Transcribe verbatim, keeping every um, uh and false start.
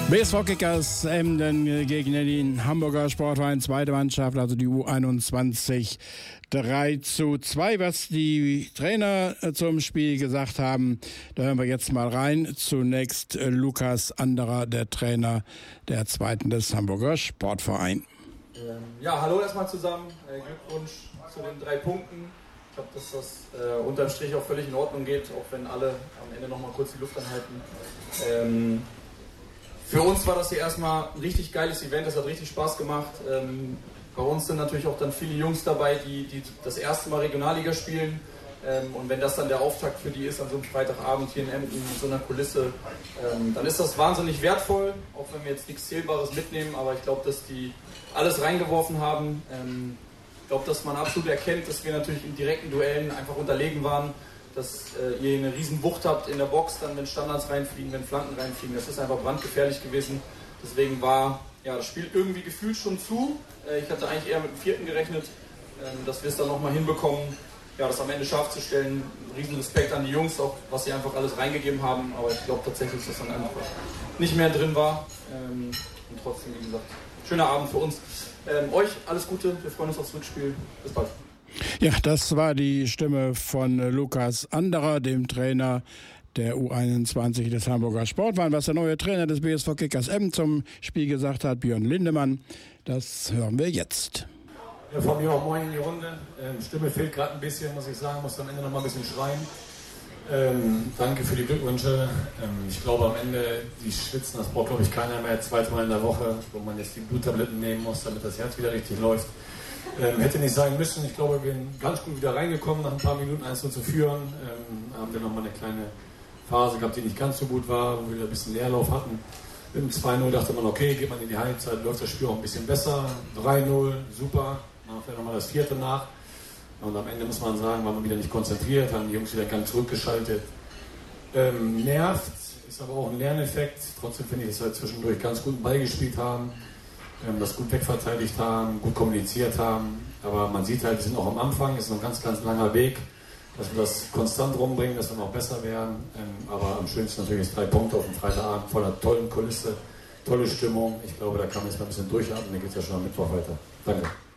B S V Kickers Emden gegen den Hamburger Sportverein, zweite Mannschaft, also die U einundzwanzig, drei zu zwei, was die Trainer zum Spiel gesagt haben. Da hören wir jetzt mal rein. Zunächst Lukas Anderer, der Trainer der zweiten des Hamburger Sportvereins. Ähm, ja, hallo erstmal zusammen. Äh, Glückwunsch zu den drei Punkten. Ich glaube, dass das äh, unterm Strich auch völlig in Ordnung geht, auch wenn alle am Ende nochmal kurz die Luft anhalten. Ähm, Für uns war das hier erstmal ein richtig geiles Event, das hat richtig Spaß gemacht. Ähm, bei uns sind natürlich auch dann viele Jungs dabei, die, die das erste Mal Regionalliga spielen. Ähm, und wenn das dann der Auftakt für die ist an so einem Freitagabend hier in Emden mit so einer Kulisse, ähm, dann ist das wahnsinnig wertvoll, auch wenn wir jetzt nichts Zählbares mitnehmen. Aber ich glaube, dass die alles reingeworfen haben. Ähm, ich glaube, dass man absolut erkennt, dass wir natürlich in direkten Duellen einfach unterlegen waren. Dass äh, ihr eine riesen Wucht habt in der Box, dann wenn Standards reinfliegen, wenn Flanken reinfliegen. Das ist einfach brandgefährlich gewesen. Deswegen war ja, das Spiel irgendwie gefühlt schon zu. Äh, ich hatte eigentlich eher mit dem vierten gerechnet, äh, dass wir es dann nochmal hinbekommen, ja, das am Ende scharf zu stellen. Riesen Respekt an die Jungs, auch was sie einfach alles reingegeben haben. Aber ich glaube tatsächlich, dass dann einfach nicht mehr drin war. Ähm, und trotzdem, wie gesagt, schöner Abend für uns. Ähm, euch alles Gute, wir freuen uns aufs Rückspiel. Bis bald. Ja, das war die Stimme von Lukas Anderer, dem Trainer der U einundzwanzig des Hamburger Sportvereins. Was der neue Trainer des B S V Kickers Emden zum Spiel gesagt hat, Björn Lindemann, das hören wir jetzt. Ja, von mir auch moin in die Runde. Ähm, Stimme fehlt gerade ein bisschen, muss ich sagen, muss am Ende noch mal ein bisschen schreien. Ähm, danke für die Glückwünsche. Ähm, ich glaube am Ende, die schwitzen, das braucht glaube ich keiner mehr, zweimal in der Woche, wo man jetzt die Bluttabletten nehmen muss, damit das Herz wieder richtig läuft. Ähm, hätte nicht sein müssen. Ich glaube, wir sind ganz gut wieder reingekommen, nach ein paar Minuten eins null zu führen. Ähm, haben wir nochmal eine kleine Phase gehabt, die nicht ganz so gut war, wo wir wieder ein bisschen Leerlauf hatten. Im zwei null dachte man, okay, geht man in die Halbzeit, läuft das Spiel auch ein bisschen besser. drei null, super. Dann vielleicht nochmal das vierte nach. Und am Ende muss man sagen, waren wir wieder nicht konzentriert, haben die Jungs wieder ganz zurückgeschaltet. Ähm, nervt, ist aber auch ein Lerneffekt. Trotzdem finde ich, dass wir zwischendurch ganz guten Ball gespielt haben. Das gut wegverteidigt haben, gut kommuniziert haben, aber man sieht halt, wir sind noch am Anfang, es ist noch ein ganz, ganz langer Weg, dass wir das konstant rumbringen, dass wir noch besser werden, aber am schönsten natürlich ist drei Punkte auf dem Freitagabend voller tollen Kulisse, tolle Stimmung, ich glaube, da kann man jetzt mal ein bisschen durchatmen, dann geht es ja schon am Mittwoch weiter. Danke.